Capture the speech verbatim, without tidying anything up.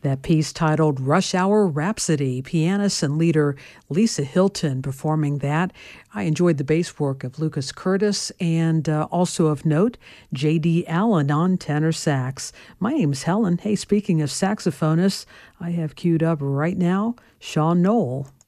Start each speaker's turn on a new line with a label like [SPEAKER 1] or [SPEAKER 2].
[SPEAKER 1] That piece titled Rush Hour Rhapsody, pianist and leader Lisa Hilton performing that. I enjoyed the bass work of Lucas Curtis and uh, also of note, J D. Allen on tenor sax. My name's Helen. Hey, speaking of saxophonists, I have queued up right now Sean Knoll.